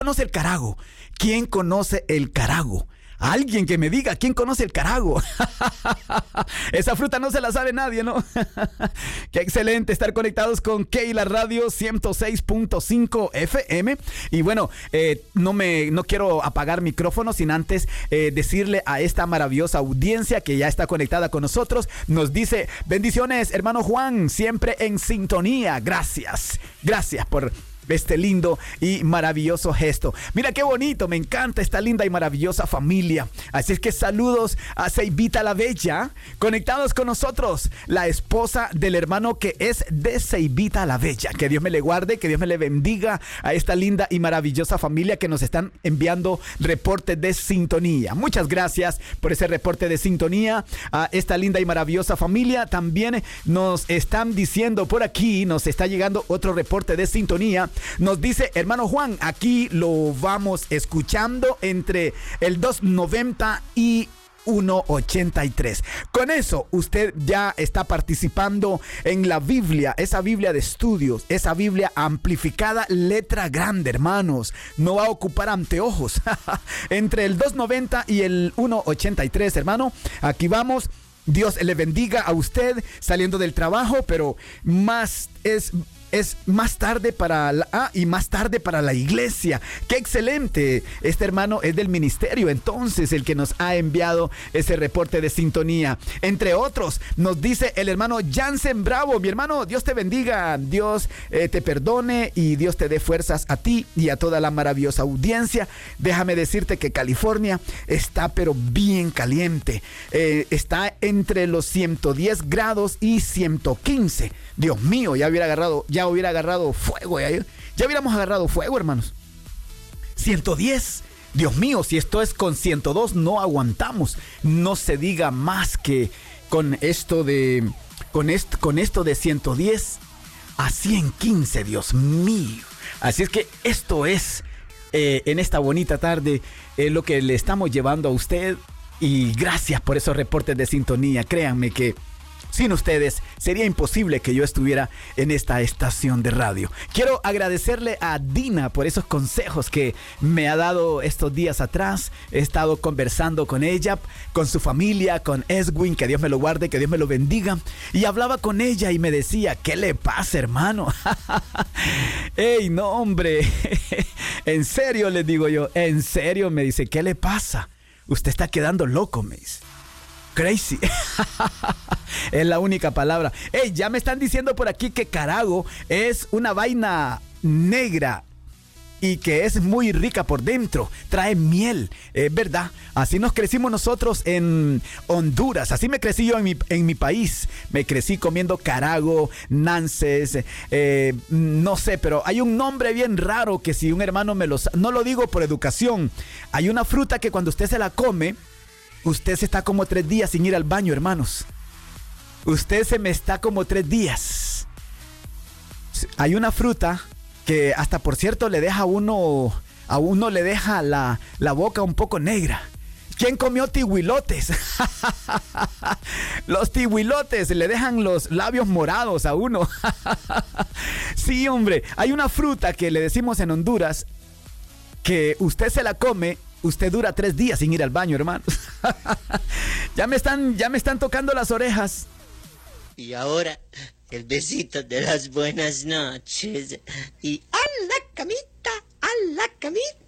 conoce el carago? ¿Quién conoce el carago? Alguien que me diga, ¿quién conoce el carago? Esa fruta no se la sabe nadie, ¿no? Qué excelente estar conectados con Keila Radio 106.5 FM. Y bueno, no quiero apagar micrófono sin antes decirle a esta maravillosa audiencia que ya está conectada con nosotros. Nos dice, bendiciones, hermano Juan, siempre en sintonía. Gracias por este lindo y maravilloso gesto. Mira qué bonito, me encanta esta linda y maravillosa familia. Así es que saludos a Ceibita la Bella, conectados con nosotros, la esposa del hermano que es de Ceibita la Bella. Que Dios me le guarde, que Dios me le bendiga a esta linda y maravillosa familia que nos están enviando reportes de sintonía. Muchas gracias por ese reporte de sintonía a esta linda y maravillosa familia. También nos están diciendo por aquí, nos está llegando otro reporte de sintonía. Nos dice, hermano Juan, aquí lo vamos escuchando entre el 290 y 1.83. Con eso usted ya está participando en la Biblia, esa Biblia de estudios, esa Biblia amplificada, letra grande, hermanos. No va a ocupar anteojos. Entre el 2.90 y el 1.83, hermano. Aquí vamos. Dios le bendiga a usted saliendo del trabajo, pero es más tarde y más tarde para la iglesia. ¡Qué excelente! Este hermano es del ministerio, entonces, el que nos ha enviado ese reporte de sintonía. Entre otros, nos dice el hermano Jansen Bravo. Mi hermano, Dios te bendiga, Dios te perdone y Dios te dé fuerzas a ti y a toda la maravillosa audiencia. Déjame decirte que California está pero bien caliente. Está entre los 110 grados y 115. Dios mío, ya hubiera agarrado fuego. Ya hubiéramos agarrado fuego, hermanos. 110. Dios mío, si esto es con 102, no aguantamos. No se diga más que con esto de 110 a 115, Dios mío. Así es que esto es en esta bonita tarde lo que le estamos llevando a usted. Y gracias por esos reportes de sintonía. Créanme que sin ustedes sería imposible que yo estuviera en esta estación de radio. Quiero agradecerle a Dina por esos consejos que me ha dado estos días atrás. He estado conversando con ella, con su familia, con Edwin, que Dios me lo guarde, que Dios me lo bendiga. Y hablaba con ella y me decía, ¿qué le pasa, hermano? ¡Ey, no, hombre! En serio, les digo yo, en serio, me dice, ¿qué le pasa? Usted está quedando loco, me dice. Crazy. Es la única palabra. Hey, ya me están diciendo por aquí que carago es una vaina negra y que es muy rica por dentro. Trae miel, es verdad. Así nos crecimos nosotros en Honduras. Así me crecí yo en mi país. Me crecí comiendo carago, nances, no sé, pero hay un nombre bien raro que si un hermano no lo digo por educación. Hay una fruta que cuando usted se la come, usted se está como 3 días sin ir al baño, hermanos. Usted se me está como 3 días. Hay una fruta que hasta, por cierto, le deja a uno le deja la boca un poco negra. ¿Quién comió tihuilotes? Los tihuilotes le dejan los labios morados a uno. Sí, hombre. Hay una fruta que le decimos en Honduras que usted se la come. Usted dura 3 días sin ir al baño, hermanos. Ya me están tocando las orejas. Y ahora, el besito de las buenas noches. Y a la camita, a la camita.